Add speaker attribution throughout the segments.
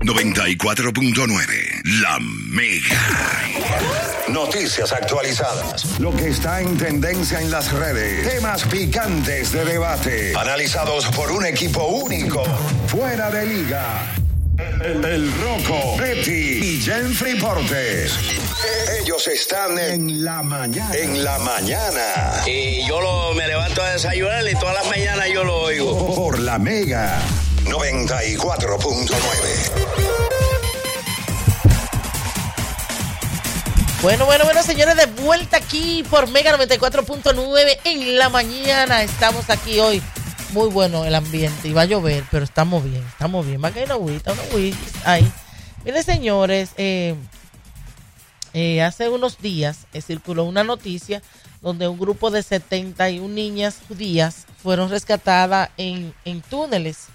Speaker 1: 94.9, La Mega. Noticias actualizadas. Lo que está en tendencia en las redes. Temas picantes de debate. Analizados por un equipo único. Fuera de liga. El Rocco, Betty y Jenfrey Portes. Ellos están en la mañana. En la mañana.
Speaker 2: Y yo me levanto a desayunar y todas las mañanas yo lo oigo.
Speaker 1: Por La Mega 94.9.
Speaker 3: Bueno, señores, de vuelta aquí por Mega 94.9 en la mañana. Estamos aquí hoy. Muy bueno el ambiente y va a llover, pero estamos bien. Va a caer una agüita ahí. Miren, señores, hace unos días circuló una noticia donde un grupo de 71 niñas judías fueron rescatadas en túneles.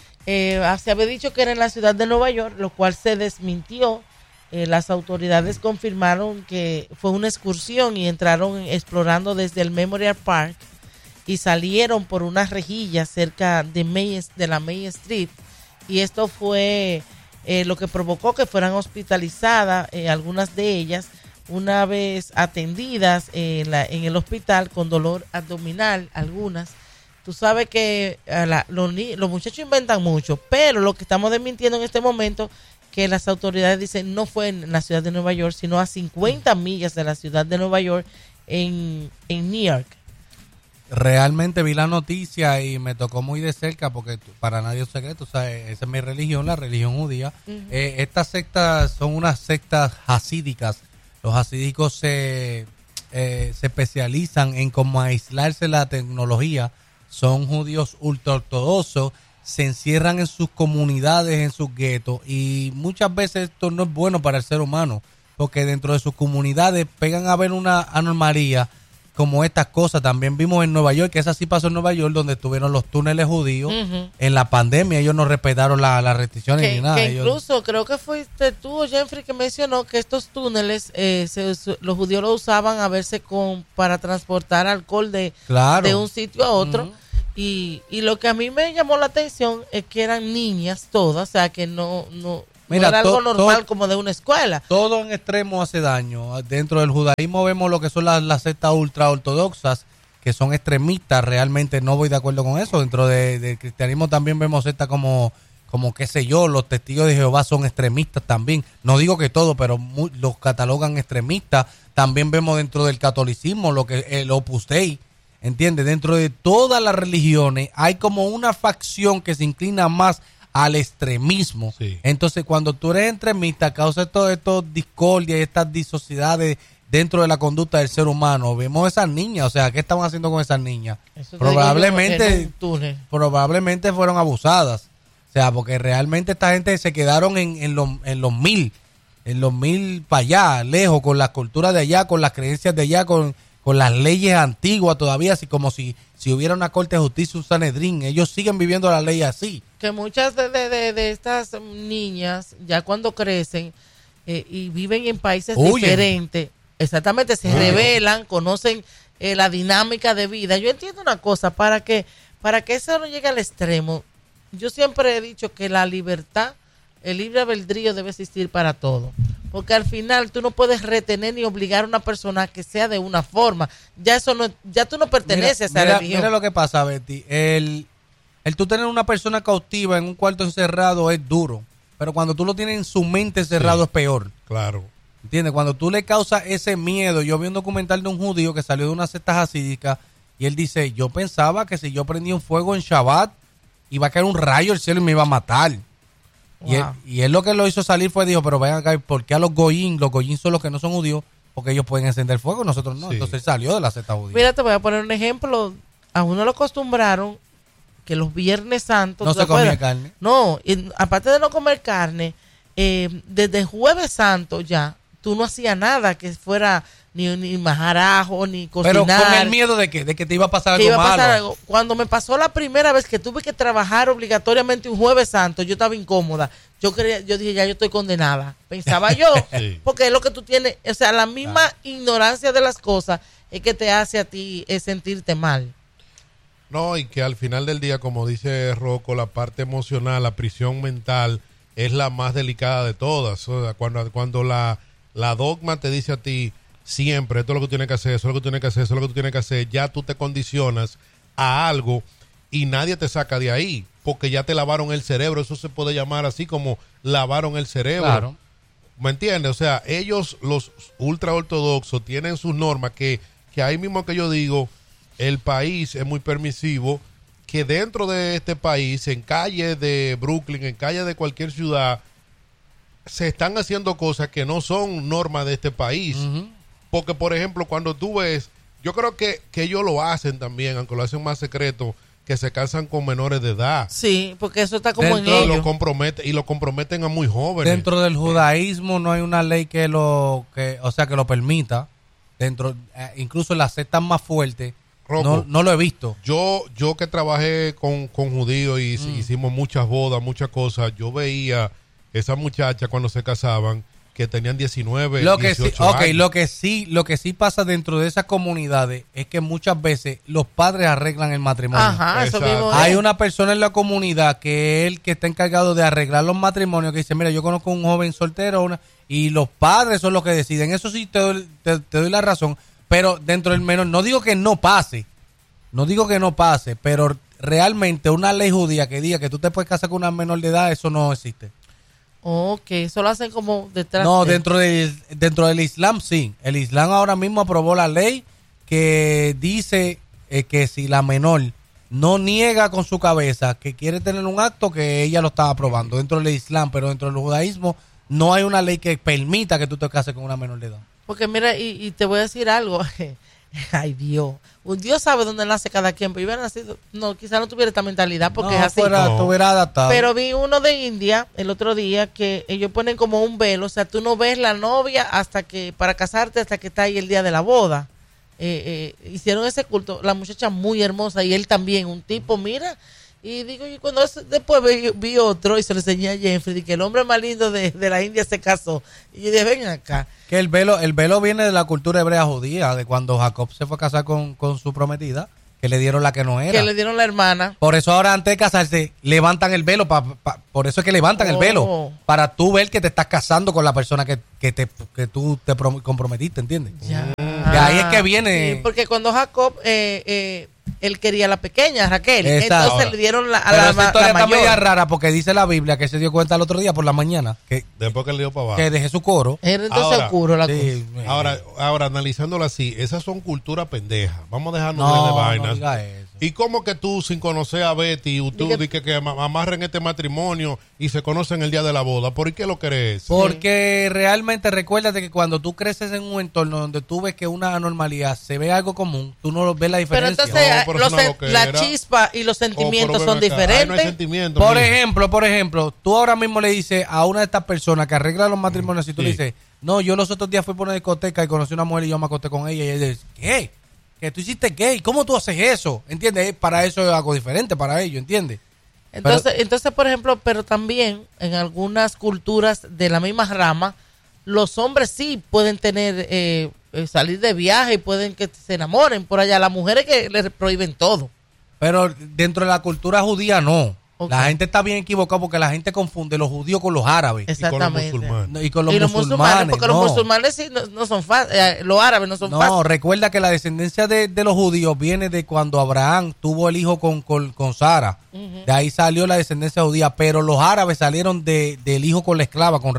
Speaker 3: Se había dicho que era en la ciudad de Nueva York, lo cual se desmintió. Las autoridades confirmaron que fue una excursión y entraron explorando desde el Memorial Park y salieron por unas rejillas cerca de la Main Street, y esto fue lo que provocó que fueran hospitalizadas algunas de ellas. Una vez atendidas en el hospital con dolor abdominal, algunas. Tú sabes que los muchachos inventan mucho, pero lo que estamos desmintiendo en este momento, que las autoridades dicen no fue en la ciudad de Nueva York, sino a 50 millas de la ciudad de Nueva York, en Newark.
Speaker 4: Realmente vi la noticia y me tocó muy de cerca porque para nadie es un secreto, o sea, esa es mi religión, la religión judía. Uh-huh. Estas sectas son unas sectas hasídicas. Los hasídicos se especializan en cómo aislarse la tecnología. Son judíos ultraortodoxos, se encierran en sus comunidades, en sus guetos, y muchas veces esto no es bueno para el ser humano, porque dentro de sus comunidades pegan a ver una anomalía como estas cosas. También vimos en Nueva York, que esa sí pasó en Nueva York, donde estuvieron los túneles judíos. Uh-huh. En la pandemia ellos no respetaron las restricciones ni nada.
Speaker 3: Que incluso creo que fuiste tú, Jeffrey, que mencionó que estos túneles los judíos los usaban a verse para transportar alcohol de un sitio a otro. Uh-huh. Y lo que a mí me llamó la atención es que eran niñas todas, o sea que no era algo normal como de una escuela. Todo en extremo hace daño. Dentro del judaísmo vemos lo que son las sectas ultra ortodoxas, que son extremistas. Realmente no voy de acuerdo con eso. Dentro del cristianismo también vemos sectas como qué sé yo, los testigos de Jehová son extremistas también. No digo que todo, pero los catalogan extremistas. También vemos dentro del catolicismo lo que el Opus Dei. ¿Entiendes? Dentro de todas las religiones hay como una facción que se inclina más al extremismo. Sí. Entonces, cuando tú eres extremista, causa todo esto discordia y estas disociedades dentro de la conducta del ser humano. Vemos esas niñas, o sea, ¿qué estaban haciendo con esas niñas? Probablemente fueron abusadas. O sea, porque realmente esta gente se quedaron en los mil para allá, lejos, con la cultura de allá, con las creencias de allá, con las leyes antiguas todavía, así como si hubiera una corte de justicia, un Sanedrín. Ellos siguen viviendo la ley así. Que muchas de estas niñas, ya cuando crecen y viven en países diferentes, exactamente, se rebelan, conocen la dinámica de vida. Yo entiendo una cosa, para que eso no llegue al extremo, yo siempre he dicho que la libertad, el libre albedrío debe existir para todo. Porque al final tú no puedes retener ni obligar a una persona que sea de una forma. Ya tú no perteneces a esa religión. Mira lo que pasa, Betty. El tú tener una persona cautiva en un cuarto encerrado es duro. Pero cuando tú lo tienes en su mente encerrado es peor. Claro. ¿Entiendes? Cuando tú le causas ese miedo. Yo vi un documental de un judío que salió de una secta hasídica y él dice, yo pensaba que si yo prendía un fuego en Shabbat iba a caer un rayo del cielo y me iba a matar. Wow. Y él lo que lo hizo salir fue, dijo, pero vengan acá, ¿por qué a los goyín son los que no son judíos? Porque ellos pueden encender fuego, nosotros no. Sí. Entonces él salió de la secta judía. Mira, te voy a poner un ejemplo. A uno lo acostumbraron que los Viernes Santos... No se comía carne. No, aparte de no comer carne, desde Jueves Santo ya, tú no hacías nada que fuera ni majarajo, ni cocinar. Pero con el miedo de que te iba a pasar algo malo. Cuando me pasó la primera vez que tuve que trabajar obligatoriamente un Jueves Santo, yo estaba incómoda. Yo dije, ya yo estoy condenada. Pensaba yo, sí. Porque es lo que tú tienes, o sea, la misma ignorancia de las cosas es que te hace a ti sentirte mal.
Speaker 5: No, y que al final del día, como dice Rocco, la parte emocional, la prisión mental, es la más delicada de todas. O sea, cuando la dogma te dice a ti siempre, esto es lo que tienes que hacer, eso es lo que tienes que hacer, eso es lo que tú tienes que hacer, ya tú te condicionas a algo y nadie te saca de ahí, porque ya te lavaron el cerebro. Eso se puede llamar así como lavaron el cerebro.
Speaker 4: Claro.
Speaker 5: ¿Me entiendes? O sea, ellos, los ultra ortodoxos, tienen sus normas que ahí mismo que yo digo, el país es muy permisivo, que dentro de este país, en calles de Brooklyn, en calles de cualquier ciudad, se están haciendo cosas que no son normas de este país. Uh-huh. Porque, por ejemplo, cuando tú ves, yo creo que ellos lo hacen también, aunque lo hacen más secreto, que se casan con menores de edad.
Speaker 3: Sí, porque eso está como en ellos.
Speaker 5: Y lo comprometen a muy jóvenes.
Speaker 4: Dentro del judaísmo no hay una ley que lo permita. Incluso en las sectas más fuertes, Rocco, no lo he visto.
Speaker 5: Yo que trabajé con judíos y hicimos muchas bodas, muchas cosas, yo veía esas muchachas cuando se casaban que tenían 19, 18 años.
Speaker 4: Lo que sí pasa dentro de esas comunidades es que muchas veces los padres arreglan el matrimonio.
Speaker 3: Ajá, eso mismo es.
Speaker 4: Hay una persona en la comunidad que es el que está encargado de arreglar los matrimonios, que dice, mira, yo conozco un joven soltero y los padres son los que deciden. Eso sí te doy la razón, pero dentro del menor, no digo que no pase, pero realmente una ley judía que diga que tú te puedes casar con una menor de edad, eso no existe.
Speaker 3: Ok, eso lo hacen como detrás.
Speaker 4: No, dentro del Islam sí. El Islam ahora mismo aprobó la ley que dice que si la menor no niega con su cabeza que quiere tener un acto, que ella lo está aprobando dentro del Islam, pero dentro del judaísmo no hay una ley que permita que tú te cases con una menor de edad.
Speaker 3: Porque mira, y te voy a decir algo. Ay, Dios. Dios sabe dónde nace cada quien, pero hubiera nacido, quizás no tuviera esta mentalidad porque es así.
Speaker 4: Estuviera adaptado.
Speaker 3: Pero vi uno de India el otro día que ellos ponen como un velo, o sea, tú no ves la novia para casarte hasta que está ahí el día de la boda. Hicieron ese culto, la muchacha muy hermosa y él también, un tipo, mira. Y digo, y cuando después vi otro y se lo enseñé a Jeffrey, que el hombre más lindo de la India se casó. Y yo dije, ven acá.
Speaker 4: Que el velo viene de la cultura hebrea judía, de cuando Jacob se fue a casar con su prometida, que le dieron la que no era.
Speaker 3: Que le dieron la hermana.
Speaker 4: Por eso ahora antes de casarse, levantan el velo, por eso es que levantan el velo, para tú ver que te estás casando con la persona que tú te comprometiste, ¿entiendes?
Speaker 3: Ya.
Speaker 4: De ahí es que viene.
Speaker 3: Sí, porque cuando Jacob... él quería la pequeña, Raquel.
Speaker 4: Exacto.
Speaker 3: Entonces le dieron a
Speaker 4: pero
Speaker 3: la
Speaker 4: esa historia
Speaker 3: mayor.
Speaker 4: está media rara porque dice la Biblia que se dio cuenta el otro día por la mañana que
Speaker 5: después que le dio para abajo,
Speaker 4: que dejé su coro.
Speaker 3: Era entonces oscuro la
Speaker 5: cosa. Ahora analizándolo así, esas son culturas pendejas. Vamos a dejarnos de vainas. No diga eso. ¿Y cómo que tú, sin conocer a Betty, tú dices que amarren este matrimonio y se conocen el día de la boda? ¿Por qué lo crees?
Speaker 4: Porque realmente recuérdate que cuando tú creces en un entorno donde tú ves que una anormalidad se ve algo común, tú no ves la diferencia.
Speaker 3: Pero entonces la chispa y los sentimientos son diferentes.
Speaker 5: No hay sentimiento,
Speaker 4: por ejemplo, tú ahora mismo le dices a una de estas personas que arregla los matrimonios y tú le dices, no, yo los otros días fui por una discoteca y conocí a una mujer y yo me acosté con ella y ella dice, ¿qué? Que tú hiciste gay, ¿cómo tú haces eso? ¿Entiendes? Para eso es algo diferente para ellos, ¿entiendes?
Speaker 3: Entonces, por ejemplo, pero también en algunas culturas de la misma rama, los hombres sí pueden tener, salir de viaje y pueden que se enamoren por allá. Las mujeres que les prohíben todo.
Speaker 4: Pero dentro de la cultura judía no. Okay. La gente está bien equivocada porque la gente confunde los judíos con los árabes.
Speaker 3: Exactamente.
Speaker 4: Y con los musulmanes.
Speaker 3: Porque los musulmanes sí no son fáciles, los árabes no son fáciles.
Speaker 4: No, recuerda que la descendencia de los judíos viene de cuando Abraham tuvo el hijo con Sara. Uh-huh. De ahí salió la descendencia judía, pero los árabes salieron del hijo con la esclava, con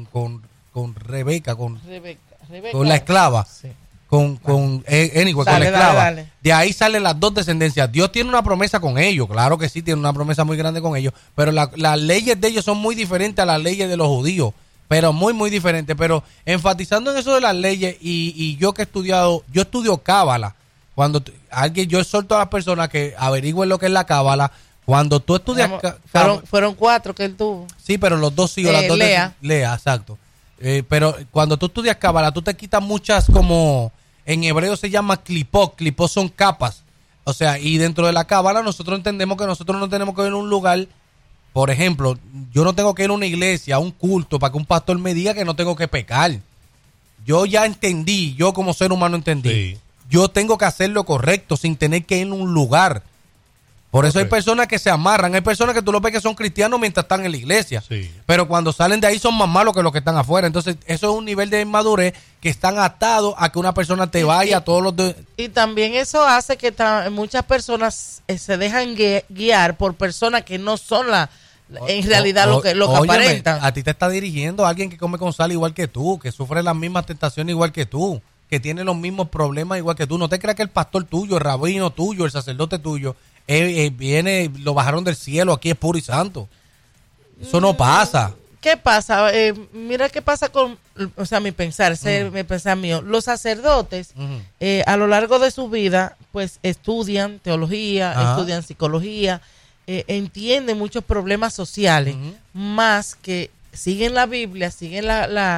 Speaker 4: Rebeca, con la esclava. Sí. Con la esclava. Dale. De ahí salen las dos descendencias. Dios tiene una promesa con ellos, claro que sí, tiene una promesa muy grande con ellos, pero las leyes de ellos son muy diferentes a las leyes de los judíos, pero muy, muy diferentes. Pero enfatizando en eso de las leyes, y yo que he estudiado, yo estudio cábala. Cuando yo exhorto a las personas que averigüen lo que es la cábala. Cuando tú estudias
Speaker 3: fueron 4 que él tuvo.
Speaker 4: Sí, pero los dos hijos, las dos Lea, exacto. Pero cuando tú estudias cábala, tú te quitas muchas, como en hebreo se llama clipot son capas. O sea, y dentro de la cábala nosotros entendemos que nosotros no tenemos que ir a un lugar, por ejemplo, yo no tengo que ir a una iglesia, a un culto, para que un pastor me diga que no tengo que pecar. Yo ya entendí, yo como ser humano entendí. Sí. Yo tengo que hacer lo correcto sin tener que ir a un lugar. Por eso hay personas que se amarran, hay personas que tú lo ves que son cristianos mientras están en la iglesia,
Speaker 5: sí,
Speaker 4: pero cuando salen de ahí son más malos que los que están afuera. Entonces eso es un nivel de inmadurez que están atados a que una persona te vaya a todos los...
Speaker 3: Y también eso hace que muchas personas se dejan guiar por personas que no son en realidad lo que aparentan.
Speaker 4: A ti te está dirigiendo alguien que come con sal igual que tú, que sufre las mismas tentaciones igual que tú, que tiene los mismos problemas igual que tú. No te creas que el pastor tuyo, el rabino tuyo, el sacerdote tuyo viene, lo bajaron del cielo, aquí es puro y santo. Eso no pasa.
Speaker 3: ¿Qué pasa? Mira qué pasa con, o sea, mi pensar mío. Los sacerdotes, a lo largo de su vida, pues estudian teología, estudian psicología, entienden muchos problemas sociales, más que siguen la Biblia, siguen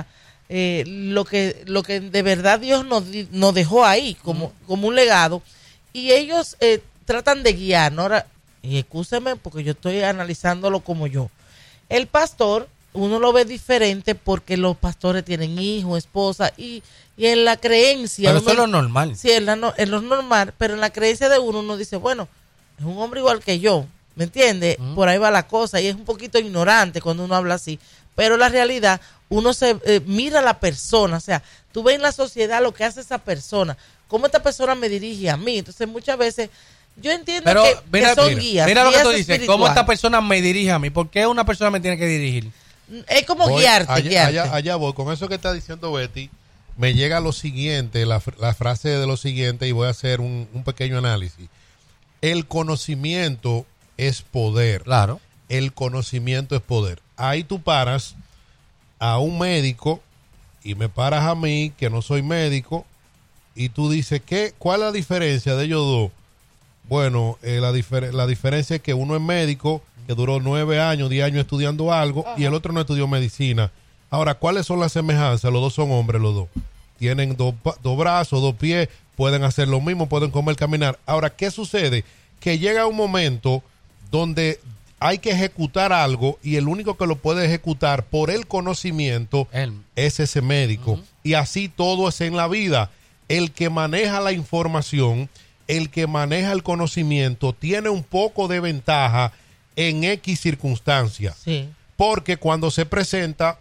Speaker 3: lo que de verdad Dios nos dejó ahí como un legado, y ellos tratan de guiar, ¿no? Y escúcheme porque yo estoy analizándolo como yo. El pastor, uno lo ve diferente porque los pastores tienen hijos, esposa, y en la creencia...
Speaker 4: Pero eso es lo normal.
Speaker 3: Sí, es lo normal, pero en la creencia de uno dice, bueno, es un hombre igual que yo, ¿me entiendes? Por ahí va la cosa, y es un poquito ignorante cuando uno habla así, pero la realidad, uno se mira a la persona, o sea, tú ves en la sociedad lo que hace esa persona, cómo esta persona me dirige a mí. Entonces muchas veces yo entiendo que son guías.
Speaker 4: Mira lo que tú dices, cómo esta persona me dirige a mí, ¿por qué una persona me tiene que dirigir?
Speaker 3: Es como guiarte.
Speaker 5: Allá voy, con eso que está diciendo Betty, me llega lo siguiente, la frase de lo siguiente, y voy a hacer un pequeño análisis. El conocimiento es poder.
Speaker 4: Claro.
Speaker 5: El conocimiento es poder. Ahí tú paras a un médico y me paras a mí, que no soy médico, y tú dices, ¿cuál es la diferencia de ellos dos? Bueno, la diferencia es que uno es médico, que duró 9 años, 10 años estudiando algo, y el otro no estudió medicina. Ahora, ¿cuáles son las semejanzas? Los dos son hombres, los dos. Tienen dos brazos, 2 pies, pueden hacer lo mismo, pueden comer, caminar. Ahora, ¿qué sucede? Que llega un momento donde hay que ejecutar algo, y el único que lo puede ejecutar por el conocimiento es ese médico. Y así todo es en la vida. El que maneja la información, el que maneja el conocimiento, tiene un poco de ventaja en X circunstancias.
Speaker 3: Sí.
Speaker 5: Porque cuando se presenta,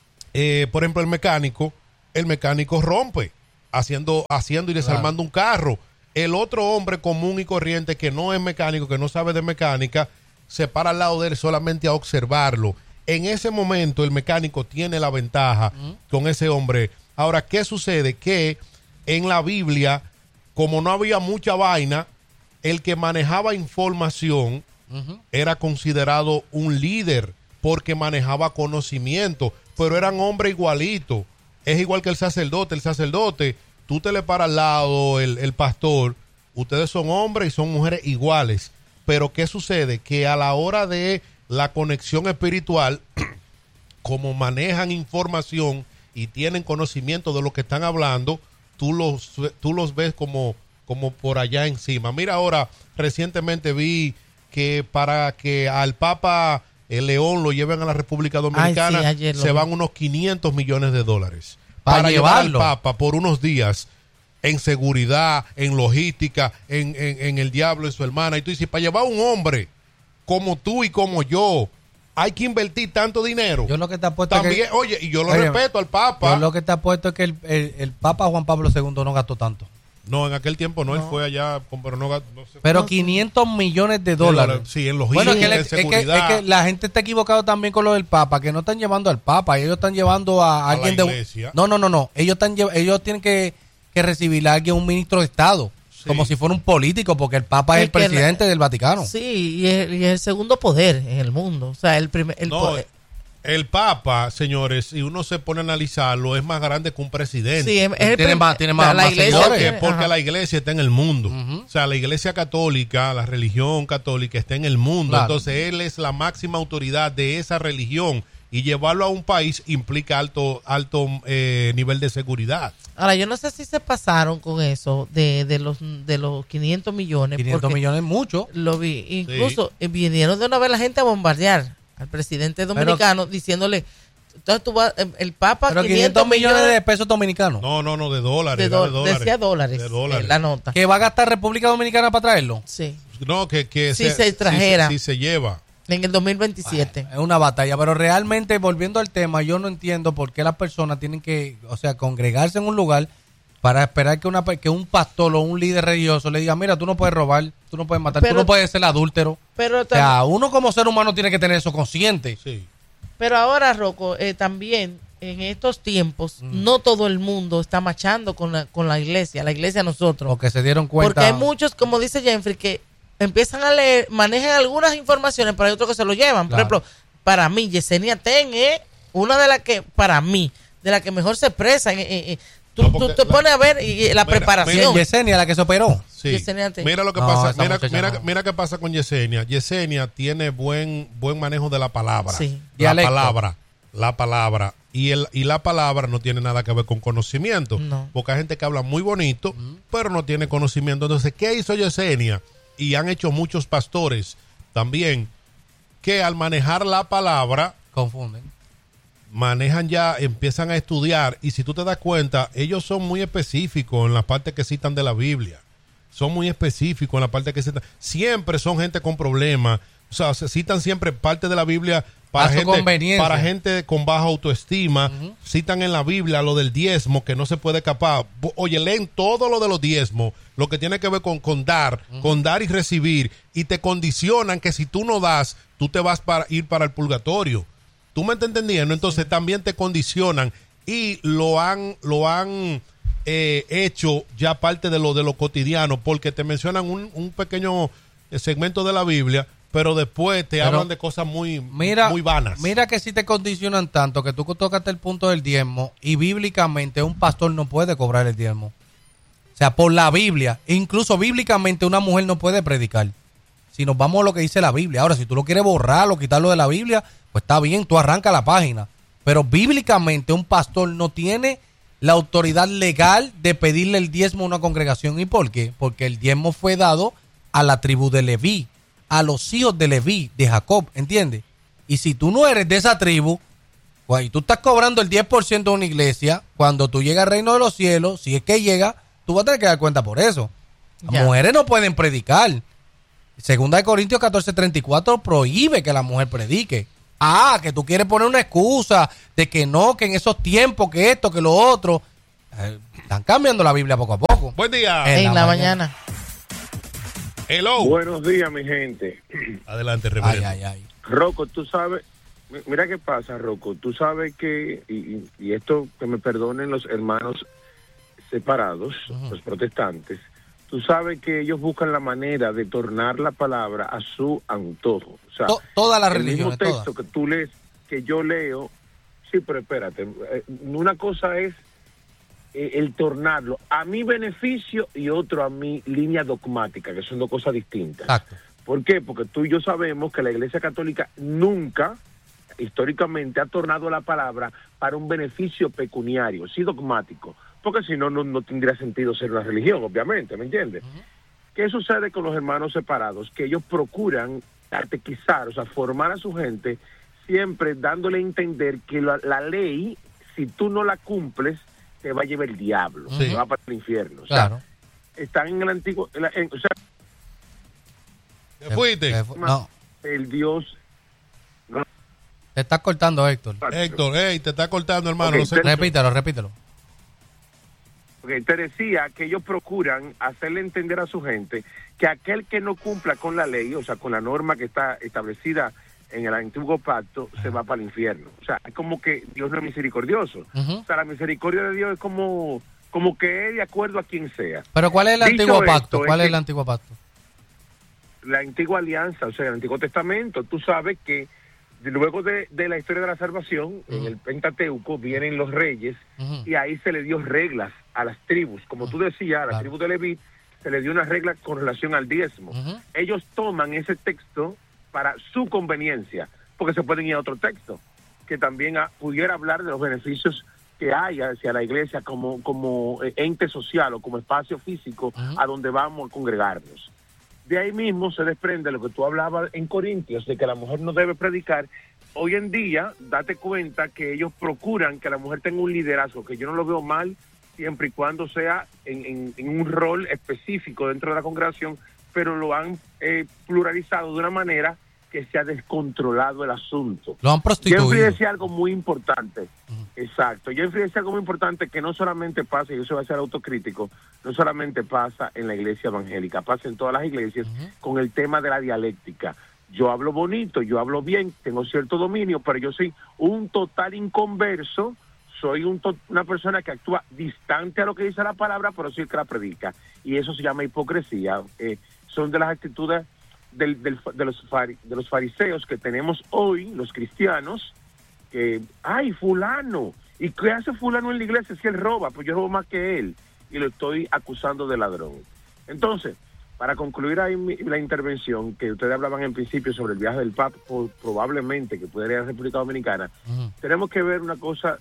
Speaker 5: por ejemplo, el mecánico rompe haciendo y desarmando un carro. El otro hombre común y corriente que no es mecánico, que no sabe de mecánica, se para al lado de él solamente a observarlo. En ese momento el mecánico tiene la ventaja con ese hombre. Ahora, ¿qué sucede? Que en la Biblia, como no había mucha vaina, el que manejaba información era considerado un líder porque manejaba conocimiento, pero eran hombres igualitos. Es igual que el sacerdote. El sacerdote, tú te le paras al lado, el pastor, ustedes son hombres y son mujeres iguales. Pero ¿qué sucede? Que a la hora de la conexión espiritual, como manejan información y tienen conocimiento de lo que están hablando, tú los ves como por allá encima. Mira, ahora recientemente vi que para que al Papa León lo lleven a la República Dominicana, se van unos $500 millones para llevar al Papa por unos días, en seguridad, en logística, en el diablo y su hermana. Y tú dices, para llevar a un hombre como tú y como yo, hay que invertir tanto dinero.
Speaker 4: Yo lo que te apuesto
Speaker 5: también,
Speaker 4: es que,
Speaker 5: oye, y yo lo respeto al Papa.
Speaker 4: Yo lo que te apuesto es que el Papa Juan Pablo II no gastó tanto.
Speaker 5: No, en aquel tiempo no, él fue allá, pero no gastó.
Speaker 4: Pero $500 millones. Sí,
Speaker 5: en logística, en seguridad.
Speaker 4: Es que la gente está equivocado también con lo del Papa, que no están llevando al Papa, ellos están llevando a alguien
Speaker 5: la iglesia.
Speaker 4: No. Ellos tienen que recibir a alguien, un ministro de Estado. Sí. Como si fuera un político, porque el Papa es el presidente del Vaticano.
Speaker 3: Sí, y es el segundo poder en el mundo. O sea,
Speaker 5: el Papa, señores, si uno se pone a analizarlo, es más grande que un presidente.
Speaker 3: Sí, tiene más
Speaker 5: la iglesia, porque la iglesia está en el mundo. O sea, la iglesia católica, la religión católica está en el mundo. Claro. Entonces, él es la máxima autoridad de esa religión. Y llevarlo a un país implica alto nivel de seguridad.
Speaker 3: Ahora, yo no sé si se pasaron con eso de los 500 millones.
Speaker 4: 500 millones es mucho.
Speaker 3: Lo vi. Incluso vinieron de una vez la gente a bombardear al presidente dominicano, diciéndole, entonces tú vas, el Papa...
Speaker 4: Pero 500 millones de pesos dominicanos.
Speaker 5: No, de dólares.
Speaker 3: Decía dólares.
Speaker 5: De dólares.
Speaker 3: La nota.
Speaker 4: ¿Que va a gastar República Dominicana para traerlo?
Speaker 3: Sí.
Speaker 5: No, que
Speaker 3: si se trajera.
Speaker 5: Si se lleva.
Speaker 3: En el 2027.
Speaker 4: Bueno, es una batalla, pero realmente, volviendo al tema, yo no entiendo por qué las personas tienen que, congregarse en un lugar para esperar que un pastor o un líder religioso le diga, mira, tú no puedes robar, tú no puedes matar, tú no puedes ser adúltero.
Speaker 3: Pero
Speaker 4: uno como ser humano tiene que tener eso consciente.
Speaker 5: Sí.
Speaker 3: Pero ahora, Rocco, también en estos tiempos, no todo el mundo está marchando con la iglesia nosotros.
Speaker 4: Porque se dieron cuenta.
Speaker 3: Porque hay muchos, como dice Jeffrey, que empiezan a leer, manejan algunas informaciones, pero hay otros que se lo llevan. Claro. Por ejemplo, para mí, Yesenia Ten es una de las que, para mí, de las que mejor se expresa. Tú te pones a ver la preparación.
Speaker 4: Yesenia, la que se operó.
Speaker 5: Sí. Mira lo que pasa. Mira qué pasa con Yesenia. Yesenia tiene buen manejo de la palabra.
Speaker 3: Sí.
Speaker 5: La palabra. Y la palabra no tiene nada que ver con conocimiento.
Speaker 3: No.
Speaker 5: Porque hay gente que habla muy bonito, pero no tiene conocimiento. Entonces, ¿qué hizo Yesenia? Y han hecho muchos pastores también, que al manejar la palabra
Speaker 4: confunden.
Speaker 5: Empiezan a estudiar, y si tú te das cuenta, ellos son muy específicos en la parte que citan de la Biblia. Son muy específicos en la parte que citan. Siempre son gente con problemas. O sea, se citan siempre parte de la Biblia para gente con baja autoestima. Citan en la Biblia lo del diezmo, que no se puede escapar. Oye, leen todo lo de los diezmos, lo que tiene que ver con dar y recibir, y te condicionan que si tú no das, tú te vas ir para el purgatorio. ¿Tú me estás entendiendo? Entonces también te condicionan, y lo han hecho ya parte de lo cotidiano, porque te mencionan un pequeño segmento de la Biblia, pero después te hablan de cosas muy vanas.
Speaker 4: Mira que si te condicionan tanto que tú tocaste el punto del diezmo, y bíblicamente un pastor no puede cobrar el diezmo. O sea, por la Biblia, incluso bíblicamente una mujer no puede predicar. Si nos vamos a lo que dice la Biblia. Ahora, si tú lo quieres borrar o quitarlo de la Biblia, pues está bien, tú arranca la página. Pero bíblicamente un pastor no tiene la autoridad legal de pedirle el diezmo a una congregación. ¿Y por qué? Porque el diezmo fue dado a la tribu de Leví, a los hijos de Leví, de Jacob, ¿entiendes? Y si tú no eres de esa tribu, pues y tú estás cobrando el 10% de una iglesia, cuando tú llegas al reino de los cielos, si es que llega, tú vas a tener que dar cuenta por eso. Las mujeres no pueden predicar. Segunda de Corintios 14:34 prohíbe que la mujer predique. Que tú quieres poner una excusa de que no, que en esos tiempos, que esto, que lo otro. Están cambiando la Biblia poco a poco.
Speaker 5: Buen día.
Speaker 3: En la mañana.
Speaker 5: Hello.
Speaker 6: Buenos días, mi gente.
Speaker 5: Adelante, reverendo.
Speaker 6: Rocco, tú sabes, mira qué pasa, Rocco. Tú sabes que, y esto que me perdonen los hermanos separados, los protestantes, tú sabes que ellos buscan la manera de tornar la palabra a su antojo. O sea,
Speaker 4: todas las
Speaker 6: el
Speaker 4: religiones,
Speaker 6: mismo texto que tú lees, que yo leo, sí, pero espérate, una cosa es el tornarlo a mi beneficio y otro a mi línea dogmática, que son dos cosas distintas.
Speaker 4: Exacto.
Speaker 6: ¿Por qué? Porque tú y yo sabemos que la Iglesia Católica nunca, históricamente, ha tornado la palabra para un beneficio pecuniario, sí dogmático, porque si no, no tendría sentido ser una religión, obviamente, ¿me entiendes? ¿Qué sucede con los hermanos separados? Que ellos procuran catequizar, o sea, formar a su gente, siempre dándole a entender que la ley, si tú no la cumples, te va a llevar el diablo, te va para el infierno. O sea, están en el antiguo...
Speaker 5: ¿Te fuiste?
Speaker 4: No.
Speaker 6: El Dios... No.
Speaker 4: Te estás cortando, Héctor.
Speaker 5: Héctor, te está cortando, hermano.
Speaker 6: Okay,
Speaker 5: no sé.
Speaker 4: Repítelo.
Speaker 6: Okay, te decía que ellos procuran hacerle entender a su gente que aquel que no cumpla con la ley, o sea, con la norma que está establecida en el antiguo pacto, se va para el infierno. O sea, es como que Dios no es misericordioso. O sea, la misericordia de Dios es como que es de acuerdo a quien sea.
Speaker 4: Pero ¿cuál es el antiguo pacto? ¿Cuál es el antiguo pacto?
Speaker 6: La antigua alianza, o sea, el Antiguo Testamento. Tú sabes que luego de la historia de la salvación, en el Pentateuco, vienen los reyes, y ahí se le dio reglas a las tribus. Como tú decías, a la tribu de Leví se le dio una regla con relación al diezmo. Ellos toman ese texto para su conveniencia, porque se pueden ir a otro texto, que también pudiera hablar de los beneficios que hay hacia la iglesia como ente social o como espacio físico a donde vamos a congregarnos. De ahí mismo se desprende lo que tú hablabas en Corintios, de que la mujer no debe predicar. Hoy en día, date cuenta que ellos procuran que la mujer tenga un liderazgo, que yo no lo veo mal, siempre y cuando sea en un rol específico dentro de la congregación, pero lo han pluralizado de una manera que se ha descontrolado el asunto.
Speaker 4: Lo han prostituido.
Speaker 6: Jeffrey decía algo muy importante. Exacto. Jeffrey decía algo muy importante que no solamente pasa, y eso va a ser autocrítico, no solamente pasa en la iglesia evangélica, pasa en todas las iglesias con el tema de la dialéctica. Yo hablo bonito, yo hablo bien, tengo cierto dominio, pero yo soy un total inconverso, soy una persona que actúa distante a lo que dice la palabra, pero sí que la predica. Y eso se llama hipocresía. Son de las actitudes de los fariseos que tenemos hoy, los cristianos, que, ay, fulano, ¿y qué hace fulano en la iglesia si él roba? Pues yo robo más que él, y lo estoy acusando de ladrón. Entonces, para concluir ahí la intervención, que ustedes hablaban en principio sobre el viaje del Papa, probablemente que pudiera ir a la República Dominicana, tenemos que ver una cosa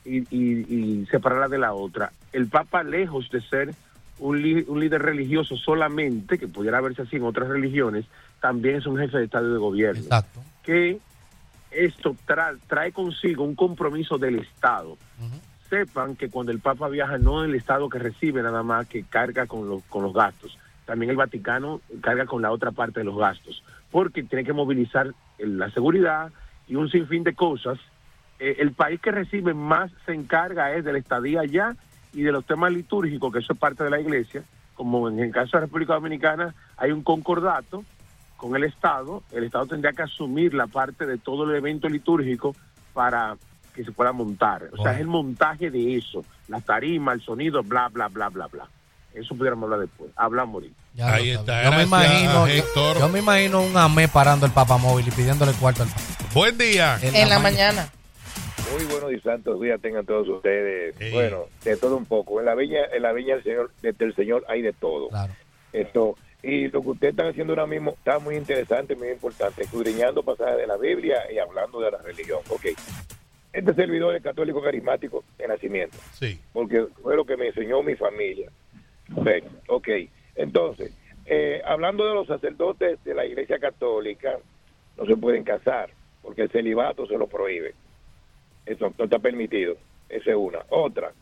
Speaker 6: y separarla de la otra. El Papa, lejos de ser un líder religioso solamente, que pudiera verse así en otras religiones, también es un jefe de Estado y de gobierno.
Speaker 4: Exacto.
Speaker 6: Que esto trae consigo un compromiso del Estado. Sepan que cuando el Papa viaja, no es el Estado que recibe nada más, que carga con los gastos. También el Vaticano carga con la otra parte de los gastos, porque tiene que movilizar la seguridad y un sinfín de cosas. El país que recibe más se encarga es de la estadía allá y de los temas litúrgicos, que eso es parte de la iglesia. Como en el caso de la República Dominicana hay un concordato con el Estado tendría que asumir la parte de todo el evento litúrgico para que se pueda montar. O sea, es el montaje de eso, la tarima, el sonido, bla, bla, bla, bla, bla. Eso pudiéramos hablar después. Hablamos ahorita.
Speaker 5: Ahí está.
Speaker 4: Yo me imagino un amé parando el papamóvil y pidiéndole cuarto al Papa.
Speaker 5: Buen día.
Speaker 3: En la mañana.
Speaker 7: Muy buenos y santos días tengan todos ustedes. Sí. Bueno, de todo un poco. En la viña del Señor hay de todo.
Speaker 4: Claro.
Speaker 7: Y lo que ustedes están haciendo ahora mismo está muy interesante, muy importante, escudriñando pasajes de la Biblia y hablando de la religión. Ok. Este servidor es católico carismático de nacimiento.
Speaker 5: Sí.
Speaker 7: Porque fue lo que me enseñó mi familia. Ok. Entonces, hablando de los sacerdotes de la Iglesia Católica, no se pueden casar porque el celibato se lo prohíbe. Eso no está permitido. Esa es una. Otra.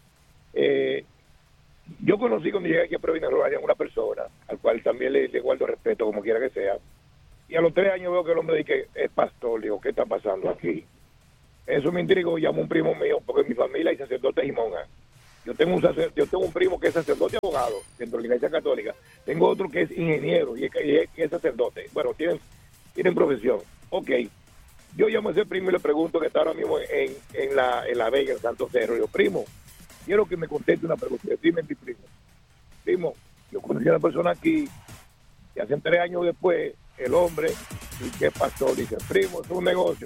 Speaker 7: Yo conocí cuando llegué aquí a Provincia Rural a una persona al cual también le guardo respeto como quiera que sea, y a los 3 años veo que el hombre dice que es pastor. Digo, ¿qué está pasando aquí? Eso me intrigó. Llamó un primo mío, porque en mi familia hay sacerdotes y monjas. Yo tengo un primo que es sacerdote y abogado dentro de la Iglesia Católica. Tengo otro que es ingeniero y es sacerdote. Bueno, tienen profesión. Ok. Yo llamo a ese primo y le pregunto, que está ahora mismo en la Vega, en Santo Cerro. Yo, primo, quiero que me conteste una pregunta. Dime, mi primo. Primo, yo conocí a una persona aquí y hace 3 años después el hombre, y que es pastor, dice, primo, es un negocio.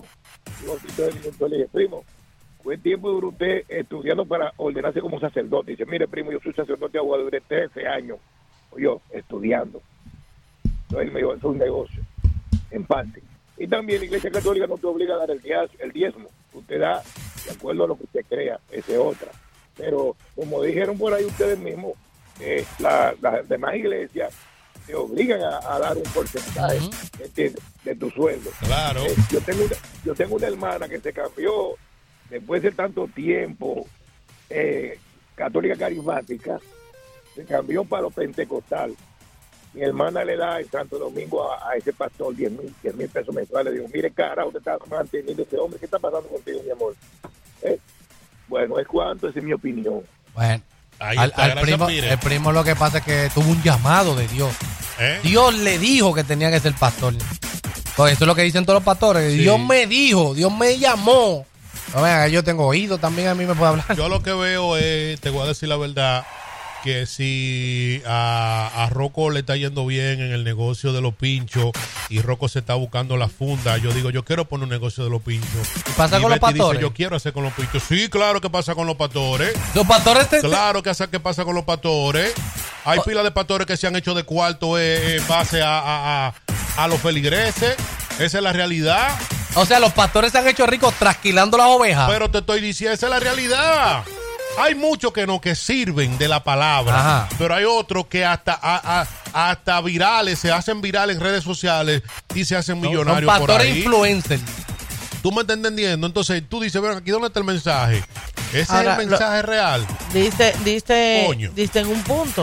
Speaker 7: Yo le dije, primo, ¿cuánto tiempo duró usted estudiando para ordenarse como sacerdote? Dice, mire, primo, yo soy sacerdote abogado, duré 13 años yo estudiando. Entonces él me dijo, es un negocio, en parte. Y también la Iglesia Católica no te obliga a dar el diezmo. Usted da de acuerdo a lo que usted crea, esa es otra. Pero como dijeron por ahí ustedes mismos, las demás iglesias te obligan a dar un porcentaje de tu sueldo.
Speaker 5: Claro.
Speaker 7: Yo tengo una hermana que se cambió después de tanto tiempo, católica carismática, se cambió para los pentecostal. Mi hermana le da en Santo Domingo a ese pastor 10,000 pesos mensuales. Le digo, mire, cara, usted está manteniendo ese hombre. ¿Qué está pasando contigo, mi amor? Bueno, es cuanto, esa es mi opinión.
Speaker 4: Bueno, el primo lo que pasa es que tuvo un llamado de Dios. Dios le dijo que tenía que ser pastor. Pues eso es lo que dicen todos los pastores. Sí. Dios me dijo, Dios me llamó. No, venga, yo tengo oído, también a mí me puede hablar.
Speaker 5: Yo lo que veo es, te voy a decir la verdad, que si a Rocco le está yendo bien en el negocio de los pinchos y Rocco se está buscando la funda, yo digo, yo quiero poner un negocio de los pinchos.
Speaker 4: ¿Y pasa con los pastores?
Speaker 5: Dice, yo quiero hacer con los pinchos. Sí, claro que pasa con los pastores.
Speaker 4: ¿Los pastores?
Speaker 5: Claro que pasa con los pastores. Hay pila de pastores que se han hecho de cuarto en base a los feligreses. Esa es la realidad.
Speaker 4: O sea, los pastores se han hecho ricos trasquilando las ovejas.
Speaker 5: Pero te estoy diciendo, esa es la realidad. Hay muchos que sirven de la palabra. Ajá. Pero hay otros que hasta virales, se hacen virales en redes sociales y se hacen millonarios por ahí.
Speaker 4: Pastores influencers.
Speaker 5: ¿Tú me estás entendiendo? Entonces tú dices, bueno, aquí dónde está el mensaje. Ese ahora, es el mensaje real.
Speaker 3: Diste en un punto.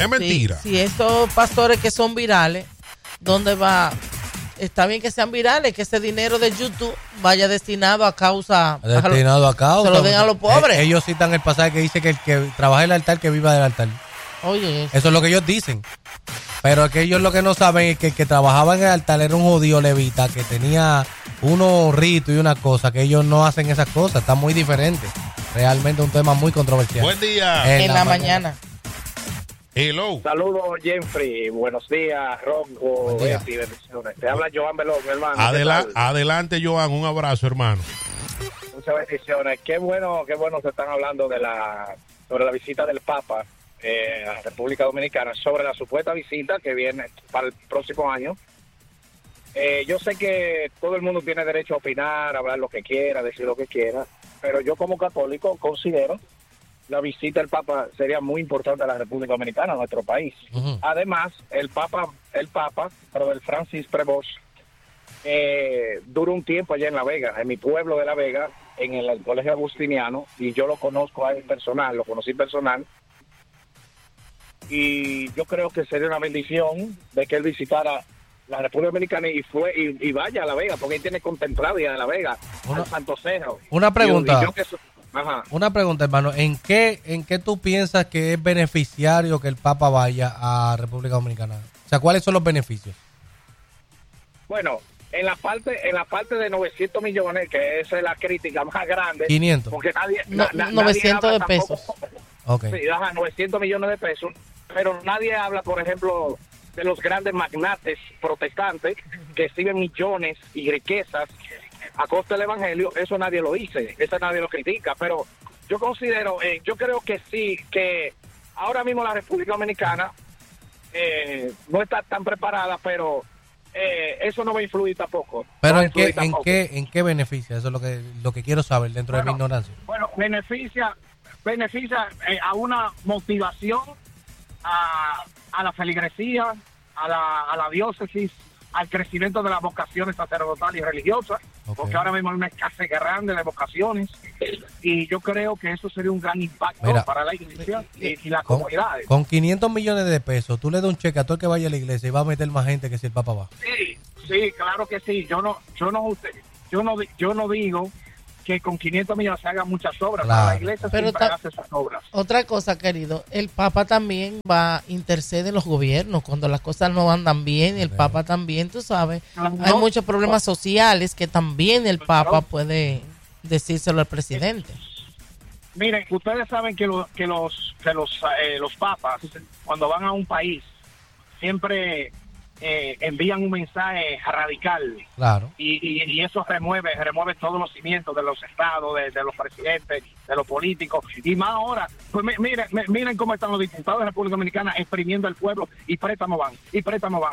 Speaker 5: Es mentira.
Speaker 3: Si estos pastores que son virales, ¿dónde va? Está bien que sean virales, que ese dinero de YouTube vaya destinado a causa.
Speaker 4: Destinado a causa.
Speaker 3: Se lo den a los pobres.
Speaker 4: Ellos citan el pasaje que dice que el que trabaja en el altar, que viva del altar.
Speaker 3: Oye,
Speaker 4: eso es lo que ellos dicen. Pero es que ellos lo que no saben es que el que trabajaba en el altar era un judío levita que tenía unos ritos y una cosa, que ellos no hacen esas cosas. Está muy diferente. Realmente un tema muy controversial.
Speaker 5: Buen día.
Speaker 3: En la mañana.
Speaker 5: Hello.
Speaker 8: Saludos, Jeffrey. Buenos días, Ronco. Bendiciones. Te habla Joan Veloz, mi hermano.
Speaker 5: Adelante, Joan. Un abrazo, hermano.
Speaker 8: Muchas bendiciones. Qué bueno se están hablando sobre la visita del Papa a la República Dominicana, sobre la supuesta visita que viene para el próximo año. Yo sé que todo el mundo tiene derecho a opinar, a hablar lo que quiera, decir lo que quiera, pero yo como católico considero la visita del Papa sería muy importante a la República Dominicana, a nuestro país. Uh-huh. Además, el Papa, pero el Francis Prevost, duró un tiempo allá en La Vega, en mi pueblo de La Vega, en el Colegio Agustiniano, y yo lo conozco a él personal, lo conocí personal, y yo creo que sería una bendición de que él visitara la República Dominicana y vaya a La Vega, porque él tiene contemplado ir a La Vega, al Santo Cerro.
Speaker 4: Una pregunta.
Speaker 8: Ajá.
Speaker 4: Una pregunta, hermano. ¿En qué tú piensas que es beneficiario que el Papa vaya a República Dominicana? O sea, ¿cuáles son los beneficios?
Speaker 8: Bueno, en la parte de 900 millones, que esa es la crítica más grande.
Speaker 4: 500.
Speaker 8: Porque nadie
Speaker 3: 900 de pesos.
Speaker 8: Okay. Sí, 900 millones de pesos. Pero nadie habla, por ejemplo, de los grandes magnates protestantes que reciben millones y riquezas a costa del evangelio. Eso nadie lo dice, eso nadie lo critica, pero yo considero, yo creo que sí, que ahora mismo la República Dominicana no está tan preparada, pero eso no va a influir tampoco.
Speaker 4: Pero ¿en qué beneficia? Eso es lo que quiero saber dentro de mi ignorancia.
Speaker 8: Bueno, beneficia a una motivación a la feligresía, a la diócesis, al crecimiento de las vocaciones sacerdotales y religiosas, porque ahora mismo hay una escasez grande de vocaciones, y yo creo que eso sería un gran impacto para la iglesia y las comunidades.
Speaker 4: Con 500 millones de pesos, tú le das un cheque a todo el que vaya a la iglesia y va a meter más gente que si el Papa va.
Speaker 8: Sí, claro que sí. Yo no digo que con 500 millones se hagan muchas obras, para la iglesia siempre hace esas obras.
Speaker 3: Otra cosa, querido, el Papa también intercede en los gobiernos cuando las cosas no andan bien. El Papa también, tú sabes, hay muchos problemas sociales que también el Papa puede decírselo al presidente.
Speaker 8: Miren, ustedes saben que los papas, cuando van a un país, siempre envían un mensaje radical.
Speaker 4: Claro.
Speaker 8: Y eso remueve todos los cimientos de los estados, de los presidentes, de los políticos. Y más ahora, pues miren cómo están los diputados de la República Dominicana exprimiendo al pueblo, y préstamos van. ¿Y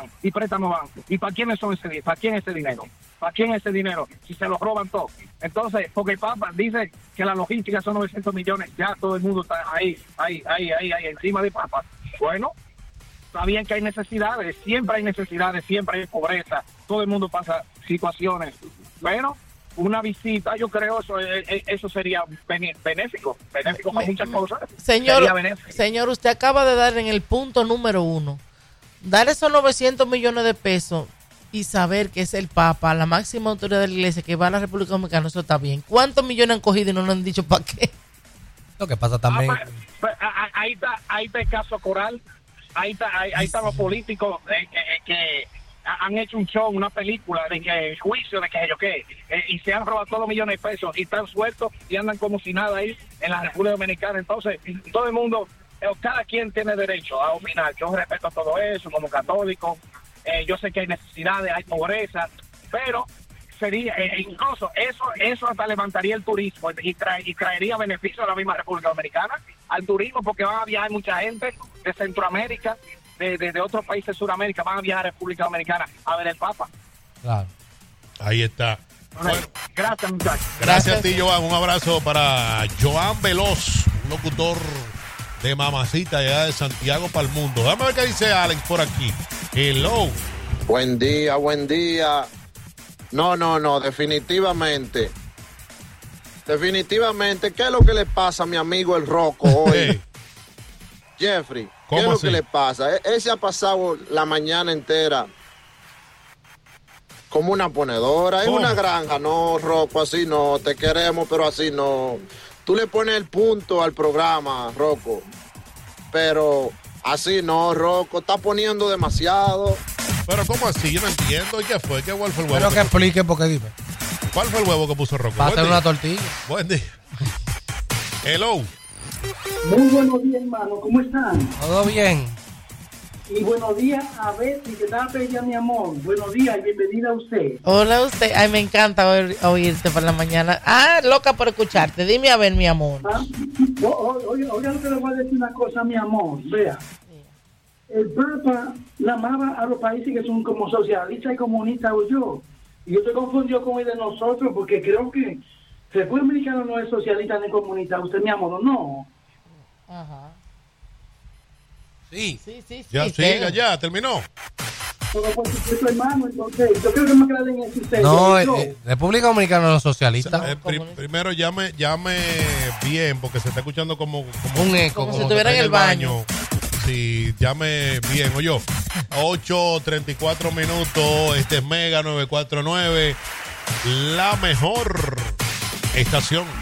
Speaker 8: para quiénes son para quién ese dinero? ¿Para quién ese dinero? Si se lo roban todo. Entonces, porque el Papa dice que la logística son 900 millones, ya todo el mundo está ahí, encima de Papa. Bueno, está bien que hay necesidades, siempre hay pobreza, todo el mundo pasa situaciones. Bueno, una visita, yo creo eso sería benéfico para muchas cosas.
Speaker 3: Señor, usted acaba de dar en el punto número 1. Dar esos 900 millones de pesos y saber que es el Papa, la máxima autoridad de la iglesia que va a la República Dominicana, eso está bien. ¿Cuántos millones han cogido y no nos han dicho para qué?
Speaker 4: Lo que pasa también...
Speaker 8: ahí está el caso Coral. Ahí están los políticos que han hecho un show, una película de que juicio de que yo qué, y se han robado todos los millones de pesos y están sueltos y andan como si nada ahí en la República Dominicana. Entonces, todo el mundo, cada quien tiene derecho a opinar. Yo respeto todo eso como católico. Yo sé que hay necesidades, hay pobreza, pero sería incluso eso hasta levantaría el turismo y traería beneficio a la misma República Dominicana, al turismo, porque van a viajar mucha gente de Centroamérica, de otros países de Sudamérica, van a viajar a República Dominicana a ver el Papa.
Speaker 4: Claro.
Speaker 5: Ahí está.
Speaker 8: Bueno, gracias, muchachos.
Speaker 5: Gracias a ti, Joan. Un abrazo para Joan Veloz, un locutor de Mamacita allá de Santiago para el mundo. Déjame ver qué dice Alex por aquí. Hello.
Speaker 9: Buen día. No, definitivamente. ¿Qué es lo que le pasa a mi amigo el Rocco hoy? Jeffrey, ¿Qué es lo que le pasa? Él se ha pasado la mañana entera como una ponedora. Es una granja. No, Rocco, así no. Te queremos, pero así no. Tú le pones el punto al programa, Rocco. Pero así no, Rocco. Está poniendo demasiado.
Speaker 5: Pero ¿cómo así? Yo no entiendo. ¿Y qué fue? ¿Cuál fue el huevo?
Speaker 4: Pero que explique porque dime.
Speaker 5: ¿Cuál fue el huevo que puso Rocco?
Speaker 4: Va a hacer una tortilla.
Speaker 5: Buen día. Hello.
Speaker 10: Muy buenos días, hermano. ¿Cómo están?
Speaker 4: Todo bien.
Speaker 10: Y buenos días a Betty, que está bella, mi amor. Buenos días y bienvenida a usted.
Speaker 3: Hola, usted. Ay, me encanta oírte por la mañana. Ah, loca por escucharte. Dime a ver, mi amor.
Speaker 10: Oiga lo que le voy a decir una cosa, mi amor. Vea. El Papa llamaba a los países que son como socialistas y comunistas o yo. Y yo estoy confundido con el de nosotros porque creo que República Dominicana no es socialista ni comunista. Usted, mi amor, no.
Speaker 3: Ajá.
Speaker 4: Sí.
Speaker 5: Ya siga, ya, terminó.
Speaker 10: Pero por supuesto, hermano, entonces, yo creo que me aclaren en ese usted.
Speaker 4: No, República Dominicana no es socialista.
Speaker 5: Primero llame bien, porque se está escuchando como
Speaker 4: un eco.
Speaker 3: Como si estuviera en el baño.
Speaker 5: Sí, llame bien, oye. 8:34 minutos, este es Mega 949, la mejor estación.